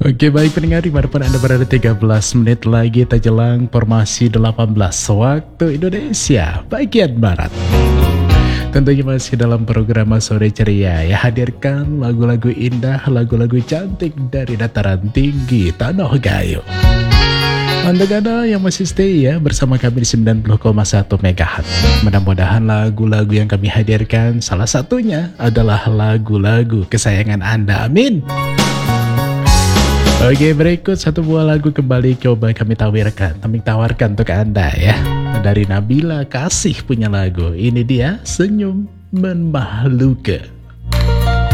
Oke baik pendengar dimanapun Anda berada 13 menit lagi tak jelang formasi 18 waktu Indonesia bagian Barat. Tentunya masih dalam program Sore Ceria ya, hadirkan lagu-lagu indah, lagu-lagu cantik dari dataran tinggi Tanah Gayo. Untuk Anda yang masih stay ya bersama kami di 90,1 MHz. Mudah-mudahan lagu-lagu yang kami hadirkan salah satunya adalah lagu-lagu kesayangan Anda. Amin. Oke, berikut satu buah lagu kembali coba kami tawarkan untuk Anda ya. Dari Nabila Kasih punya lagu. Ini dia Senyum Memalukan.